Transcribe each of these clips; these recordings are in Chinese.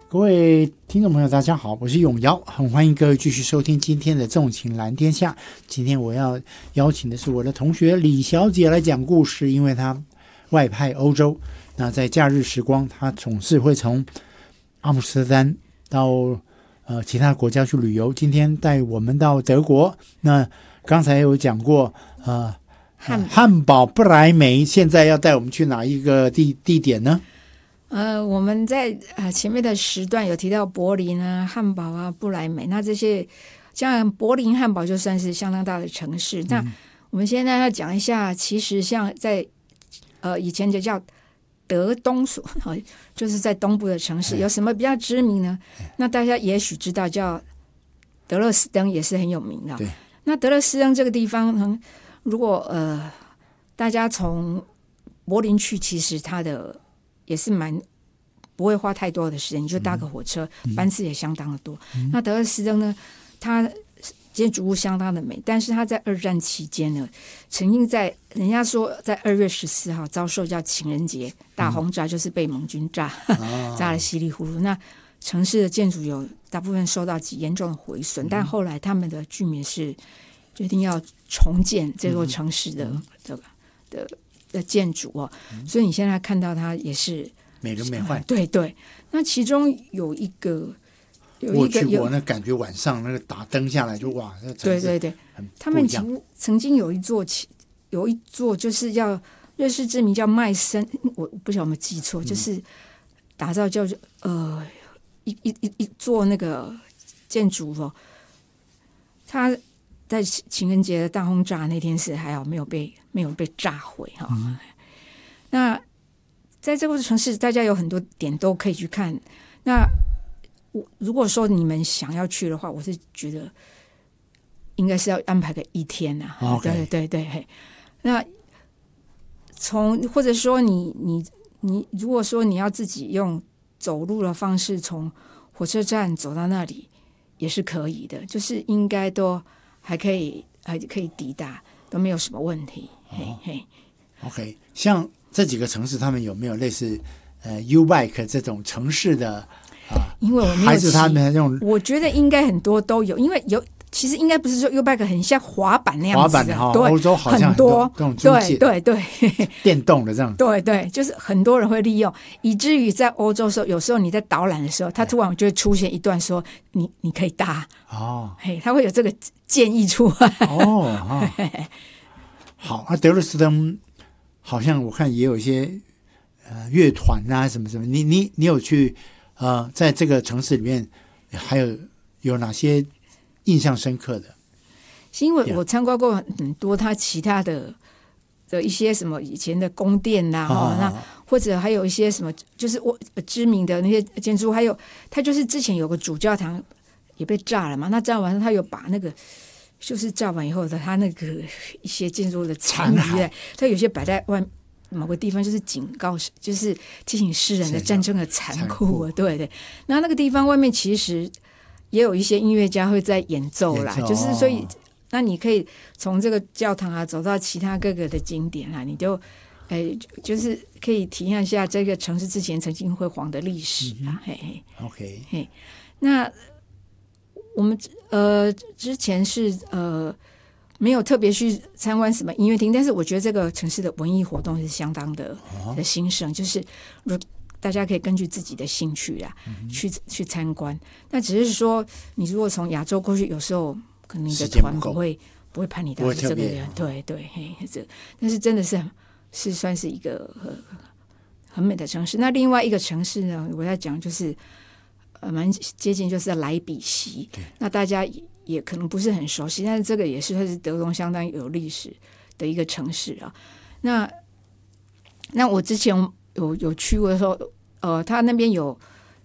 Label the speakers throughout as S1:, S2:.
S1: 各位听众朋友大家好，我是永尧，很欢迎各位继续收听今天的纵情蓝天下。今天我要邀请的是我的同学李小姐来讲故事，因为她外派欧洲，那在假日时光她总是会从阿姆斯特丹到其他国家去旅游，今天带我们到德国。那刚才有讲过汉堡不来梅，现在要带我们去哪一个地点呢？
S2: 我们在前面的时段有提到柏林啊、汉堡啊、不来梅，那这些像柏林、汉堡就算是相当大的城市。那我们现在要讲一下，其实像在以前就叫德东所，就是在东部的城市，有什么比较知名呢？那大家也许知道叫德勒斯登，也是很有名的。那德勒斯登这个地方，如果大家从柏林去，其实它的也是不会花太多的时间，你就搭个火车，班次也相当的多。那德勒斯登呢，它建筑物相当的美，但是它在二战期间呢，曾经人家说在2月14号遭受叫情人节大轰炸，就是被盟军炸得稀里糊涂。那城市的建筑有大部分受到极严重的毁损，但后来他们的居民是决定要重建这座城市的建筑哦，所以你现在看到它也是
S1: 美轮美奂。
S2: 对对，那其中有一个
S1: 我去过，那感觉晚上那个打灯下来就哇，那
S2: 对对对，他们曾经有一座就是叫瑞士知名叫麦森，我不晓得有没有记错，就是打造叫一座那个建筑哦，它在情人节的大轰炸那天是还好没有被炸毁哈。那在这个城市，大家有很多点都可以去看。那如果说你们想要去的话，我是觉得应该是要安排个1天啊。对对对，那或者说你如果说你要自己用走路的方式从火车站走到那里也是可以的，就是应该都还可以抵达，都没有什么问题。
S1: OK， 像这几个城市，他们有没有类似U-Bike 这种城市的
S2: 因为我没有，
S1: 还是他们这种？
S2: 我觉得应该很多都有，因为其实应该不是说 U-Bike 很像滑板那样子的，对，
S1: 欧洲好像很多这种租借，
S2: 对对对，
S1: 电动的这样，
S2: 对对，就是很多人会利用，以至于在欧洲的时候，有时候你在导览的时候，他突然就会出现一段说你可以搭他会有这个建议出来
S1: 好，德勒斯登好像我看也有一些乐团啊什么什么，你有去在这个城市里面还有哪些印象深刻的？
S2: 是因为我参观过很多他其他的一些什么以前的宫殿呐，那或者还有一些什么就是知名的那些建筑，还有他就是之前有个主教堂也被炸了嘛，那炸完他有把那个就是炸完以后的他那个一些建筑的残余，他有些摆在某个地方，就是警告，就是提醒世人的战争的残酷。对对，那个地方外面其实也有一些音乐家会在演奏啦，就是所以那你可以从这个教堂啊走到其他各个的景点啊，你就就是可以体验一下这个城市之前曾经辉煌的历史啊。
S1: OK，
S2: 那我们之前是没有特别去参观什么音乐厅，但是我觉得这个城市的文艺活动是相当的兴盛，就是大家可以根据自己的兴趣啊去参观。那只是说你如果从亚洲过去，有时候可能你的团不会派你到这个人，对对，但是真的是算是一个很美的城市。那另外一个城市呢，我在讲就是蛮接近，就是莱比锡。那大家也可能不是很熟悉，但是这个也是德国相当有历史的一个城市啊。那我之前有去过的时候，他那边有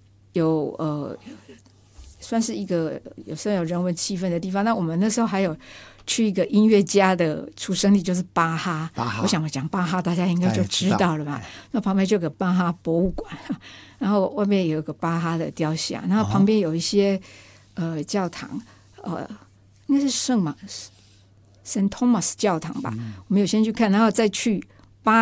S2: 算是一个有时候有人文气氛的地方。那我们那时候还有去一个音乐家的出生地，就是巴哈。我想讲巴哈，大家应该就知道了吧？那旁边就有个巴哈博物馆，然后外面有一个巴哈的雕像，然后旁边有一些教堂，应该是圣 Thomas 教堂吧。我们有先去看，然后再去